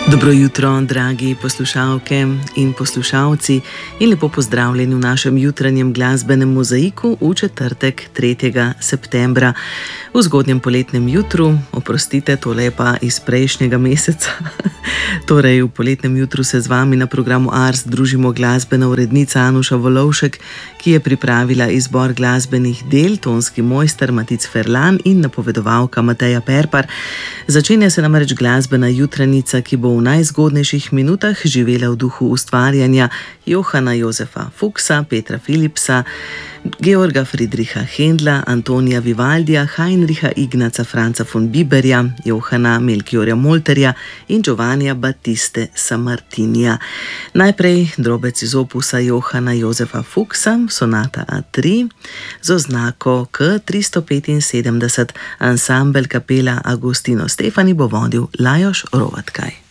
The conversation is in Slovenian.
Dobro jutro, dragi poslušalke in poslušalci, in lepo pozdravljeni v našem jutranjem glasbenem mozaiku v četrtek 3. septembra. V zgodnjem poletnem jutru, oprostite, tole je pa iz prejšnjega meseca. Torej, v poletnem jutru se z vami na programu Ars družimo glasbena urednica Anuša Volovšek, ki je pripravila izbor glasbenih del, tonski mojster Matic Ferlan in napovedovalka Mateja Perpar. Začenja se namreč glasbena jutranica, ki bo v najzgodnejših minutah živela v duhu ustvarjanja Johana Josefa Fuchsa, Petra Philipsa, Georga Friedricha Händla, Antonija Vivaldija, Heinricha Ignaca Franca von Biberja, Johana Melchiorja Molterja in Giovannija Battiste Sammartinija. Najprej drobec iz opusa Johana Josefa Fuchsa, sonata A3, z oznako K375, ansambel kapela Agostino Stefani bo vodil Lajos Rovatkaj.